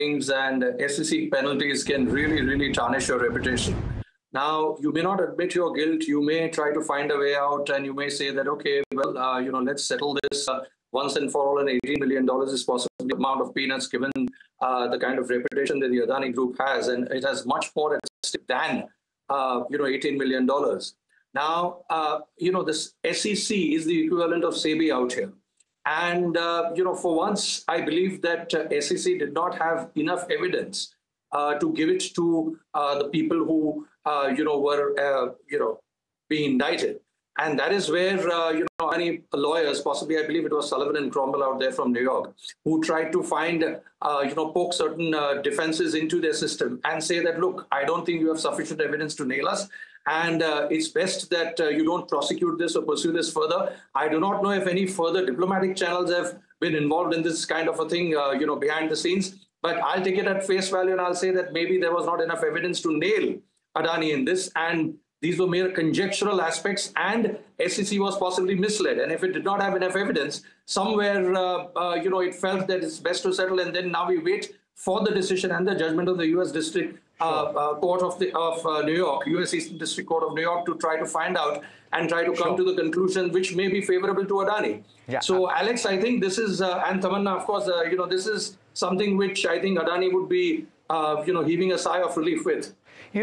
things and SEC penalties can really, really tarnish your reputation. Now, you may not admit your guilt. You may try to find a way out, and you may say that, okay, well, let's settle this once and for all. And $18 million is possibly the amount of peanuts given the kind of reputation that the Adani Group has, and it has much more at stake than $18 million. Now, this SEC is the equivalent of SEBI out here. And, for once, I believe that SEC did not have enough evidence to give it to the people who, were, being indicted. And that is where, any lawyers, possibly, I believe it was Sullivan and Cromwell out there from New York, who tried to find, poke certain defenses into their system and say that, look, I don't think you have sufficient evidence to nail us. And it's best that you don't prosecute this or pursue this further. I do not know if any further diplomatic channels have been involved in this kind of a thing, behind the scenes. But I'll take it at face value and I'll say that maybe there was not enough evidence to nail Adani in this. And these were mere conjectural aspects, and SEC was possibly misled. And if it did not have enough evidence, somewhere, it felt that it's best to settle. And then now we wait for the decision and the judgment of the U.S. District Court of New York, U.S. Eastern District Court of New York, to try to find out and try to come to the conclusion which may be favorable to Adani. Yeah. So, Alex, I think this is, and Tamanna, of course, this is something which I think Adani would be, heaving a sigh of relief with.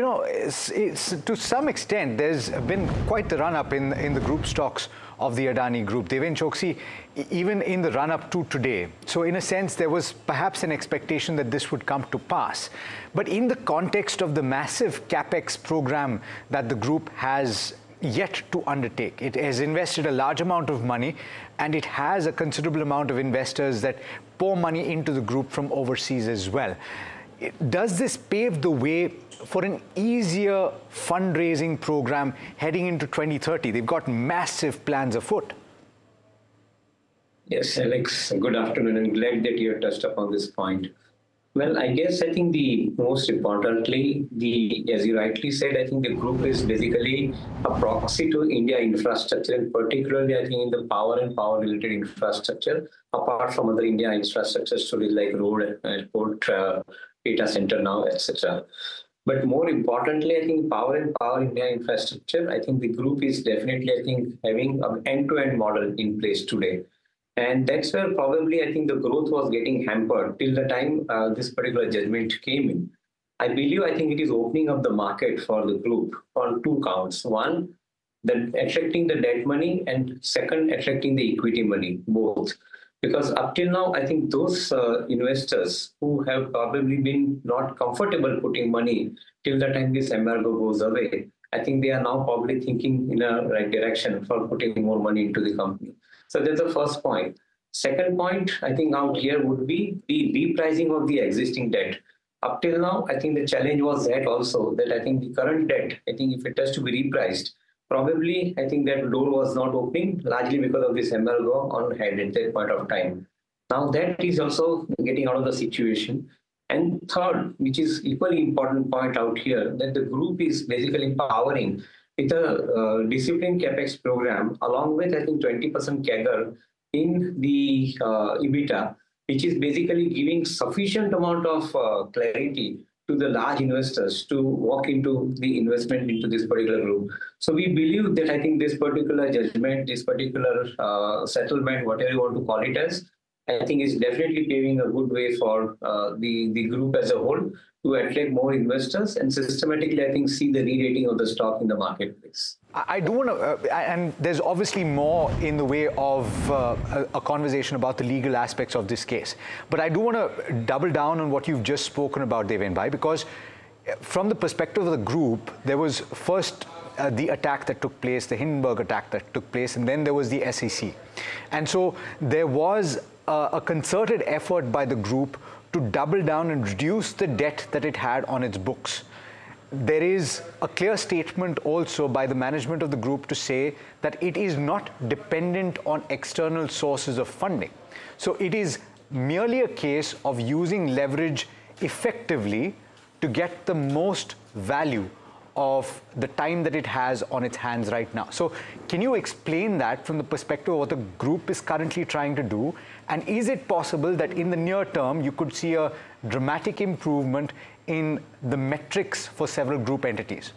It's to some extent, there's been quite the run-up in the group stocks of the Adani Group. Deven Choksi, even in the run-up to today. So in a sense, there was perhaps an expectation that this would come to pass. But in the context of the massive CapEx program that the group has yet to undertake, it has invested a large amount of money, and it has a considerable amount of investors that pour money into the group from overseas as well. Does this pave the way for an easier fundraising program heading into 2030? They've got massive plans afoot. Yes, Alex, good afternoon. I'm glad that you have touched upon this point. Well, I think the most importantly, as you rightly said, I think the group is basically a proxy to India infrastructure, and particularly I think in the power and power-related infrastructure, apart from other India infrastructure stories like road, airport, data center now, etc. But more importantly, I think power and power India infrastructure, I think the group is definitely, I think, having an end-to-end model in place today. And that's where probably I think the growth was getting hampered till the time this particular judgment came in. I think it is opening up the market for the group on two counts. One, attracting the debt money, and second, attracting the equity money, both. Because up till now, I think those investors who have probably been not comfortable putting money till the time this embargo goes away, I think they are now probably thinking in a right direction for putting more money into the company. So that's the first point. Second point, I think out here would be the repricing of the existing debt. Up till now, I think the challenge was that also, that I think the current debt, I think if it has to be repriced, probably, I think that door was not opening, largely because of this embargo on hand at that point of time. Now that is also getting out of the situation. And third, which is equally important point out here, that the group is basically empowering with a disciplined CapEx program, along with, I think, 20% CAGR in the EBITDA, which is basically giving sufficient amount of clarity to the large investors to walk into the investment into this particular group. So we believe that I think this particular judgment, this particular settlement, whatever you want to call it as, I think is definitely paving a good way for the group as a whole to attract more investors and systematically, I think, see the re-rating of the stock in the marketplace. I do want to, and there's obviously more in the way of a conversation about the legal aspects of this case. But I do want to double down on what you've just spoken about, Deven Bhai, because from the perspective of the group, there was first the attack that took place, the Hindenburg attack that took place, and then there was the SEC. And so there was a concerted effort by the group to double down and reduce the debt that it had on its books. There is a clear statement also by the management of the group to say that it is not dependent on external sources of funding. So it is merely a case of using leverage effectively to get the most value of the time that it has on its hands right now. So can you explain that from the perspective of what the group is currently trying to do, And is it possible that in the near term, you could see a dramatic improvement in the metrics for several group entities?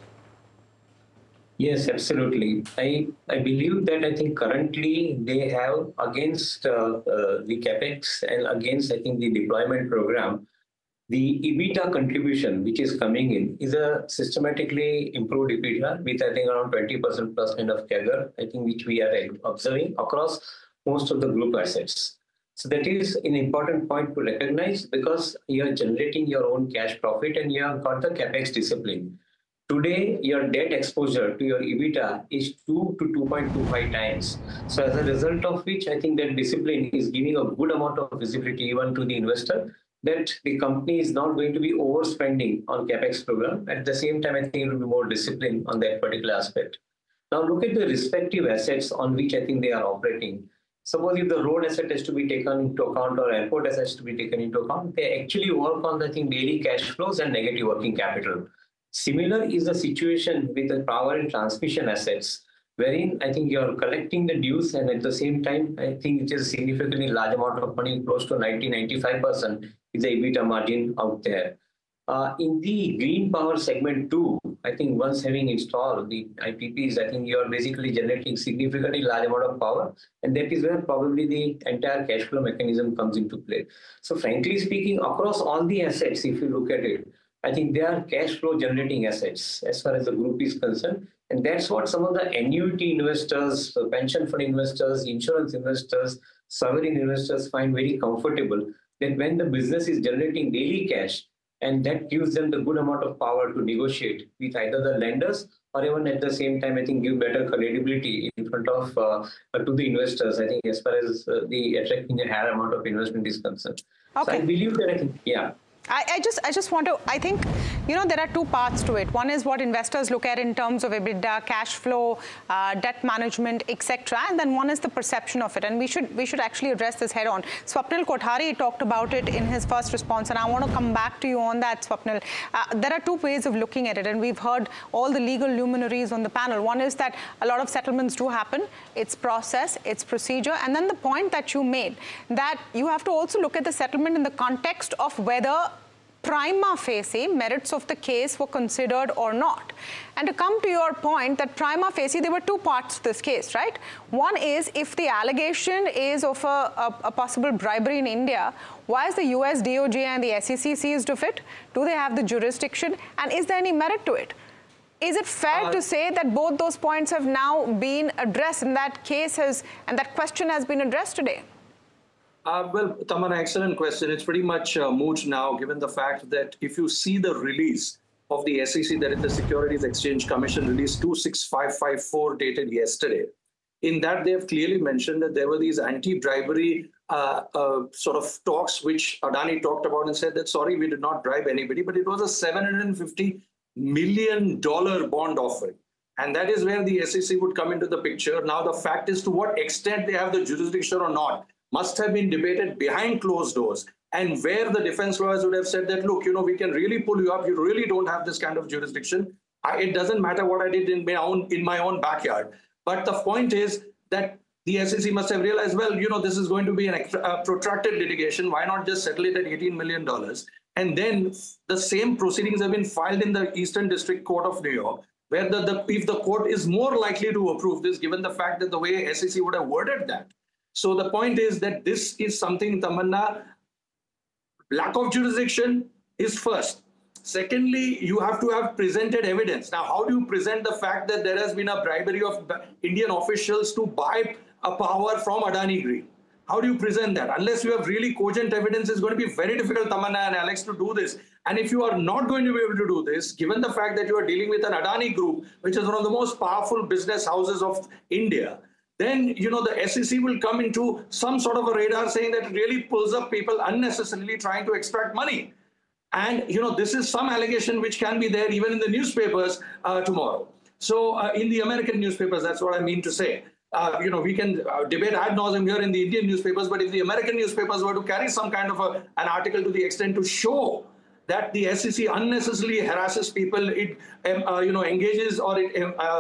Yes, absolutely. I believe that I think currently they have against the capex and against I think the deployment program, the EBITDA contribution which is coming in is a systematically improved EBITDA with I think around 20% plus kind of CAGR, I think which we are observing across most of the group assets. So that is an important point to recognize because you are generating your own cash profit and you have got the capex discipline. Today, your debt exposure to your EBITDA is 2 to 2.25 times. So as a result of which, I think that discipline is giving a good amount of visibility even to the investor that the company is not going to be overspending on capex program. At the same time, I think it will be more disciplined on that particular aspect. Now look at the respective assets on which I think they are operating. Suppose if the road asset has to be taken into account or airport assets to be taken into account, they actually work on, I think, daily cash flows and negative working capital. Similar is the situation with the power and transmission assets, wherein I think you're collecting the dues and at the same time, I think it is a significantly large amount of money, close to 90-95% is the EBITDA margin out there. In the green power segment too, I think once having installed the IPPs, I think you're basically generating significantly large amount of power, and that is where probably the entire cash flow mechanism comes into play. So frankly speaking, across all the assets, if you look at it, I think they are cash flow generating assets as far as the group is concerned. And that's what some of the annuity investors, pension fund investors, insurance investors, sovereign investors find very comfortable that when the business is generating daily cash, and that gives them the good amount of power to negotiate with either the lenders or even at the same time, I think give better credibility in front of to the investors, I think as far as the attracting a higher amount of investment is concerned. Okay. So I believe that, I think, yeah. I just want to, I think, you know, there are two parts to it. One is what investors look at in terms of EBITDA, cash flow, debt management, etc. And then one is the perception of it. And we should actually address this head on. Swapnil Kothari talked about it in his first response. And I want to come back to you on that, Swapnil. There are two ways of looking at it. And we've heard all the legal luminaries on the panel. One is that a lot of settlements do happen. It's process, it's procedure. And then the point that you made, that you have to also look at the settlement in the context of whether prima facie merits of the case were considered or not. And to come to your point that prima facie, there were two parts to this case, right? One is if the allegation is of a possible bribery in India, why is the US DOJ and the SEC seized of it? Do they have the jurisdiction? And is there any merit to it? Is it fair to say that both those points have now been addressed and that case has, and that question has been addressed today? Well, Tamanna, excellent question. It's pretty much moot now, given the fact that if you see the release of the SEC, that is the Securities Exchange Commission release 26554 dated yesterday, in that they have clearly mentioned that there were these anti-bribery sort of talks, which Adani talked about and said that, sorry, we did not bribe anybody, but it was a $750 million bond offering. And that is where the SEC would come into the picture. Now, the fact is to what extent they have the jurisdiction or not must have been debated behind closed doors, and where the defense lawyers would have said that, look, you know, we can really pull you up. You really don't have this kind of jurisdiction. It doesn't matter what I did in my own backyard. But the point is that the SEC must have realized, well, you know, this is going to be a protracted litigation. Why not just settle it at $18 million? And then the same proceedings have been filed in the Eastern District Court of New York, where if the court is more likely to approve this, given the fact that the way SEC would have worded that. So the point is that this is something, Tamanna, lack of jurisdiction is first. Secondly, you have to have presented evidence. Now, how do you present the fact that there has been a bribery of Indian officials to buy a power from Adani Green? How do you present that? Unless you have really cogent evidence, it's going to be very difficult, Tamanna and Alex, to do this. And if you are not going to be able to do this, given the fact that you are dealing with an Adani Group, which is one of the most powerful business houses of India, then, you know, the SEC will come into some sort of a radar saying that it really pulls up people unnecessarily trying to extract money. And, you know, this is some allegation which can be there even in the newspapers tomorrow. So in the American newspapers, that's what I mean to say. You know, we can debate ad nauseum here in the Indian newspapers, but if the American newspapers were to carry some kind of an article to the extent to show that the SEC unnecessarily harasses people. It engages or it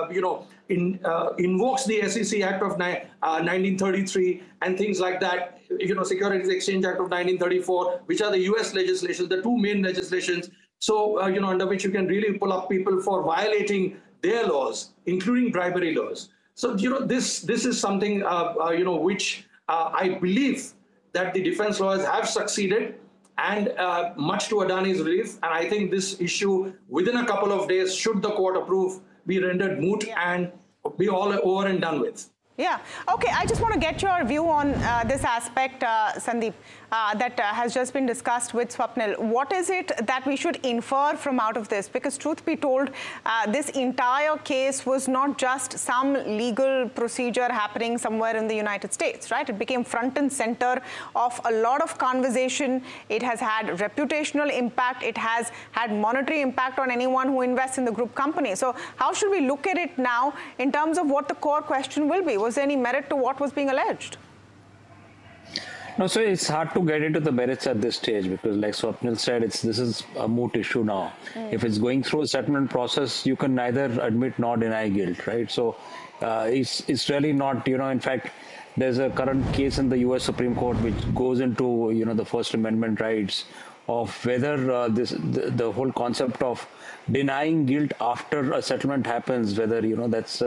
invokes the SEC Act of 1933 and things like that. Securities Exchange Act of 1934, which are the U.S. legislations, the two main legislations. So under which you can really pull up people for violating their laws, including bribery laws. So this is something which I believe that the defense lawyers have succeeded, and much to Adani's relief. And I think this issue, within a couple of days, should the court approve, be rendered moot and be all over and done with. Yeah. Okay. I just want to get your view on this aspect, Sandeep, that has just been discussed with Swapnil. What is it that we should infer from out of this? Because truth be told, this entire case was not just some legal procedure happening somewhere in the United States, right? It became front and center of a lot of conversation. It has had reputational impact. It has had monetary impact on anyone who invests in the group company. So how should we look at it now in terms of what the core question will be? Was there any merit to what was being alleged? No, so it's hard to get into the merits at this stage because, like Swapnil said, this is a moot issue now. If it's going through a settlement process, you can neither admit nor deny guilt, right? So it's really not, in fact, there's a current case in the U.S. Supreme Court which goes into, the First Amendment rights of whether the whole concept of denying guilt after a settlement happens, whether, that's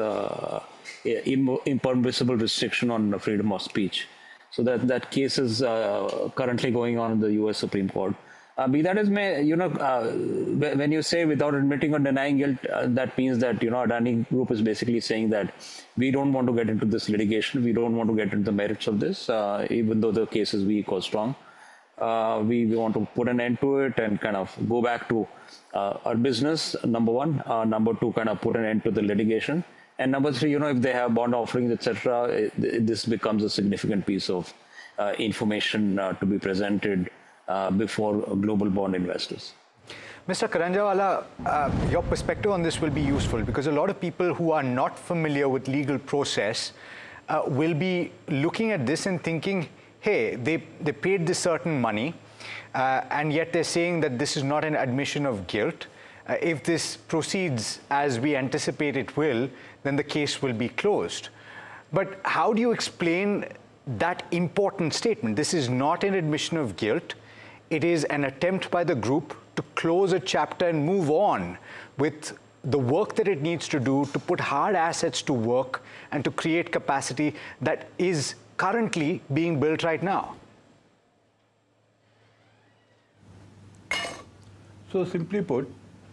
impermissible restriction on freedom of speech. So that case is currently going on in the U.S. Supreme Court. Be that as may, when you say without admitting or denying guilt, that means that, Adani Group is basically saying that we don't want to get into this litigation. We don't want to get into the merits of this, even though the case is weak or strong. We want to put an end to it and kind of go back to our business, number one. Number two, kind of put an end to the litigation. And number three, if they have bond offerings, etc., this becomes a significant piece of information to be presented before global bond investors. Mr. Karanjawala, your perspective on this will be useful because a lot of people who are not familiar with legal process will be looking at this and thinking, hey, they paid this certain money, and yet they're saying that this is not an admission of guilt. If this proceeds as we anticipate it will, then the case will be closed. But how do you explain that important statement? This is not an admission of guilt. It is an attempt by the group to close a chapter and move on with the work that it needs to do to put hard assets to work and to create capacity that is currently being built right now. So simply put,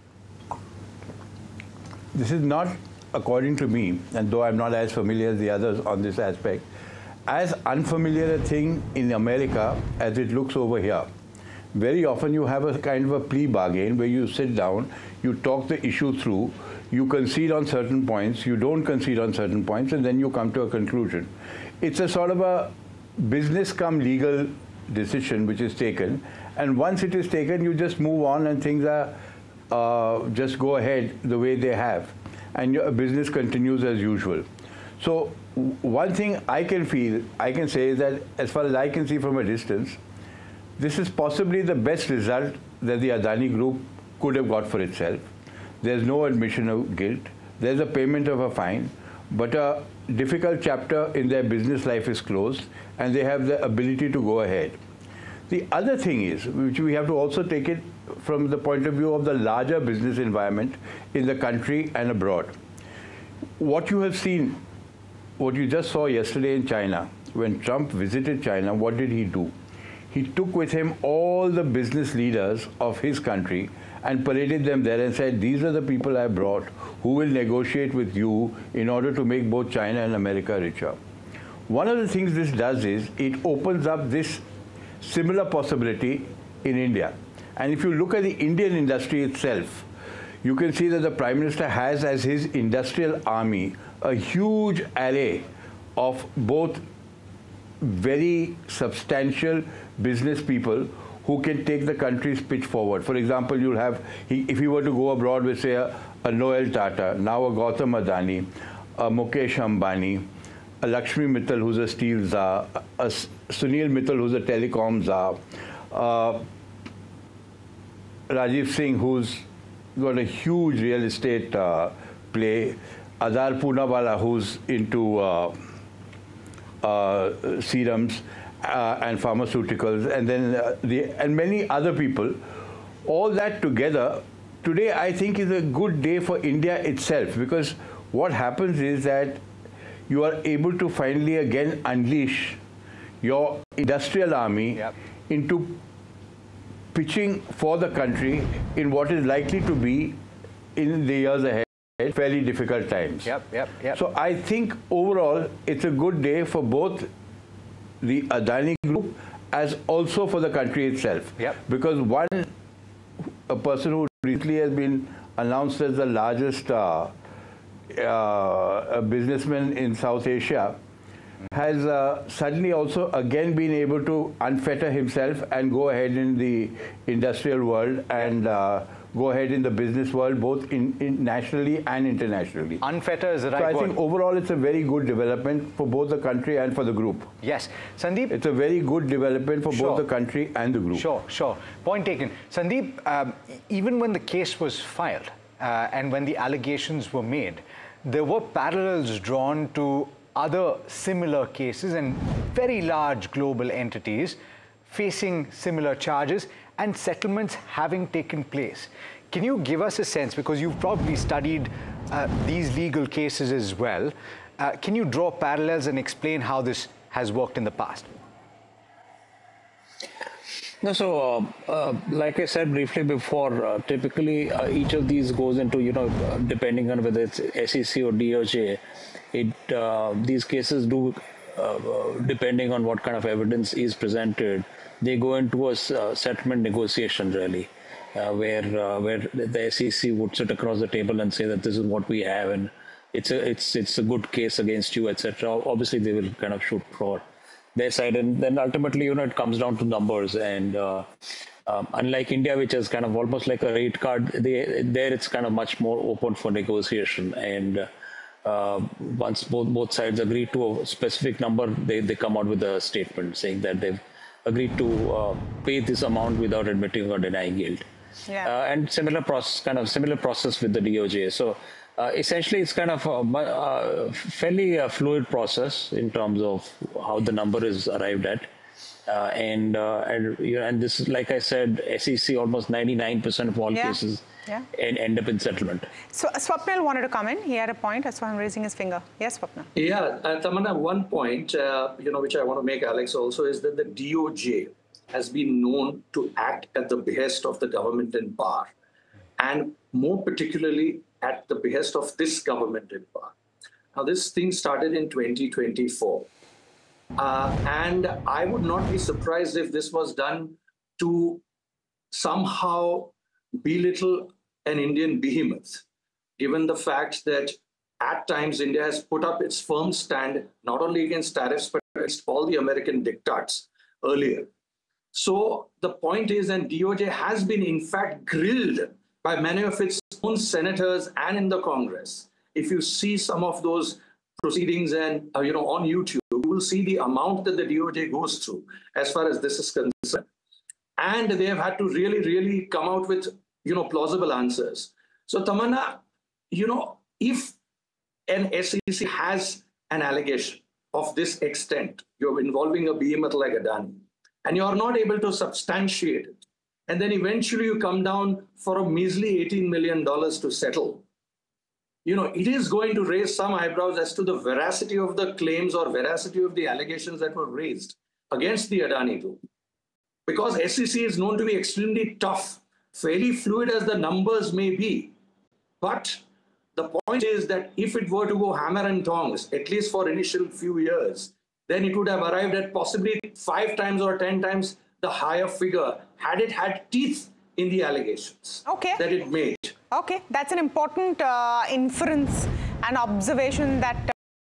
this is not, according to me, and though I'm not as familiar as the others on this aspect, as unfamiliar a thing in America as it looks over here. Very often you have a kind of a plea bargain where you sit down, you talk the issue through, you concede on certain points, you don't concede on certain points, and then you come to a conclusion. It's a sort of a business come legal decision which is taken, and once it is taken, you just move on and things are just go ahead the way they have, and your business continues as usual. So one thing I can say is that as far as I can see from a distance, this is possibly the best result that the Adani Group could have got for itself. There's no admission of guilt. There's a payment of a fine, but a difficult chapter in their business life is closed, and they have the ability to go ahead. The other thing is, which we have to also take it from the point of view of the larger business environment in the country and abroad. What you have seen, what you just saw yesterday in China, when Trump visited China, what did he do? He took with him all the business leaders of his country and paraded them there and said, these are the people I brought who will negotiate with you in order to make both China and America richer. One of the things this does is it opens up this similar possibility in India. And if you look at the Indian industry itself, you can see that the Prime Minister has as his industrial army a huge array of both very substantial business people who can take the country's pitch forward. For example, you'll have, if he were to go abroad with, say, a Noel Tata, now a Gautam Adani, a Mukesh Ambani, a Lakshmi Mittal, who's a steel czar, a Sunil Mittal, who's a telecom czar, Rajiv Singh, who's got a huge real estate play, Adar Poonawalla, who's into serums and pharmaceuticals, and then and many other people. All that together, today I think is a good day for India itself, because what happens is that you are able to finally again unleash your industrial army into pitching for the country in what is likely to be, in the years ahead, fairly difficult times. So I think overall it's a good day for both the Adani Group as also for the country itself. Because a person who recently has been announced as the largest businessman in South Asia has suddenly also again been able to unfetter himself and go ahead in the industrial world and go ahead in the business world, both in nationally and internationally. Unfetter is the right word. So I think overall it's a very good development for both the country and for the group. Yes. Sandeep? It's a very good development for both the country and the group. Sure. Point taken. Sandeep, even when the case was filed and when the allegations were made, there were parallels drawn to other similar cases and very large global entities facing similar charges and settlements having taken place. Can you give us a sense, because you've probably studied these legal cases as well, can you draw parallels and explain how this has worked in the past? No, so like I said briefly before, typically each of these goes into, depending on whether it's SEC or DOJ, these cases do, depending on what kind of evidence is presented, they go into a settlement negotiation really, where the SEC would sit across the table and say that this is what we have and it's a good case against you, etc. Obviously, they will kind of shoot for their side, and then ultimately, it comes down to numbers. And unlike India, which is kind of almost like a rate card, there it's kind of much more open for negotiation. And once both sides agree to a specific number, they come out with a statement saying that they've agreed to pay this amount without admitting or denying guilt. And similar process with the DOJ. So essentially, it's kind of a fairly fluid process in terms of how the number is arrived at. And this is, like I said, SEC, almost 99% of all cases end up in settlement. So Swapnil wanted to come in. He had a point. That's why I'm raising his finger. Yes, Swapnil. Yeah, Tamanna, one point, which I want to make, Alex, also is that the DOJ has been known to act at the behest of the government in power, and more particularly at the behest of this government in power. Now, this thing started in 2024. And I would not be surprised if this was done to somehow belittle an Indian behemoth, given the fact that at times India has put up its firm stand, not only against tariffs, but against all the American diktats earlier. So the point is, and DOJ has been in fact grilled by many of its own senators and in the Congress. If you see some of those proceedings and on YouTube, you will see the amount that the DOJ goes through as far as this is concerned. And they have had to really, really come out with, plausible answers. So Tamanna, if an SEC has an allegation of this extent, you're involving a behemoth like Adani, and you're not able to substantiate it, and then eventually you come down for a measly $18 million to settle, it is going to raise some eyebrows as to the veracity of the claims or veracity of the allegations that were raised against the Adani Group. Because SEC is known to be extremely tough, fairly fluid as the numbers may be. But the point is that if it were to go hammer and tongs, at least for initial few years, then it would have arrived at possibly 5 times or 10 times the higher figure had it had teeth in the allegations that it made. Okay, that's an important inference and observation that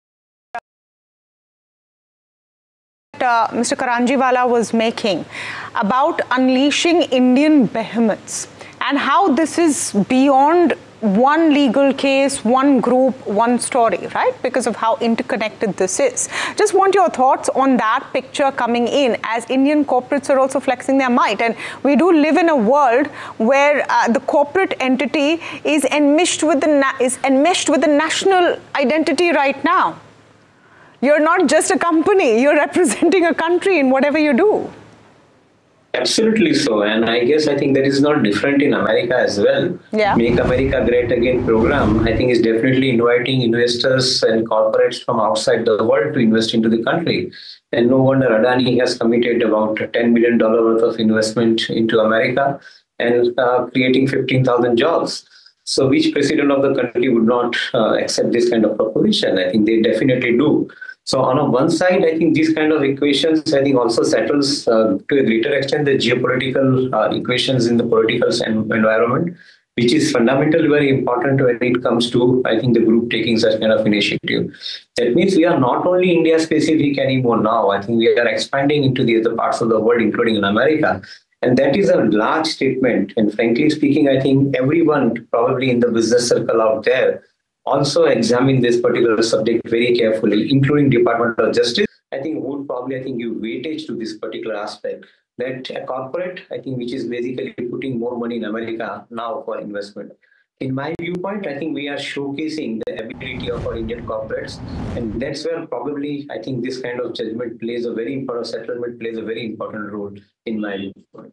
Mr. Karanjiwala was making about unleashing Indian behemoths and how this is beyond one legal case, one group, one story, right? Because of how interconnected this is. Just want your thoughts on that picture coming in as Indian corporates are also flexing their might. And we do live in a world where the corporate entity is enmeshed with the national identity right now. You're not just a company, you're representing a country in whatever you do. Absolutely so. And I think that is not different in America as well. Yeah. Make America Great Again program, I think, is definitely inviting investors and corporates from outside the world to invest into the country. And no wonder Adani has committed about $10 billion worth of investment into America and creating 15,000 jobs. So which president of the country would not accept this kind of proposition? I think they definitely do. So on one side, I think these kind of equations, I think also settles to a greater extent the geopolitical equations in the political environment, which is fundamentally very important when it comes to, I think, the group taking such kind of initiative. That means we are not only India specific anymore now. I think we are expanding into the other parts of the world, including in America. And that is a large statement. And frankly speaking, I think everyone probably in the business circle out there also examine this particular subject very carefully, including Department of Justice. I think would probably, give weightage to this particular aspect. That a corporate, I think, which is basically putting more money in America now for investment. In my viewpoint, I think we are showcasing the ability of our Indian corporates. And that's where probably, I think, this kind of judgment plays a very important, settlement plays a very important role in my viewpoint.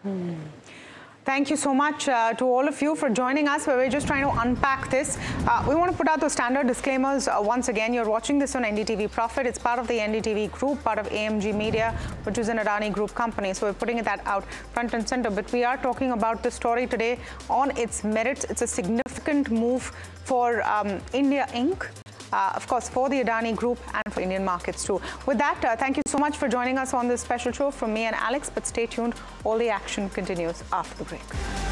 Thank you so much to all of you for joining us. We're just trying to unpack this. We want to put out those standard disclaimers once again. You're watching this on NDTV Profit. It's part of the NDTV Group, part of AMG Media, which is an Adani Group company. So we're putting that out front and center. But we are talking about this story today on its merits. It's a significant move for India Inc., of course, for the Adani Group and for Indian markets too. With that, thank you so much for joining us on this special show from me and Alex. But stay tuned. All the action continues after the break.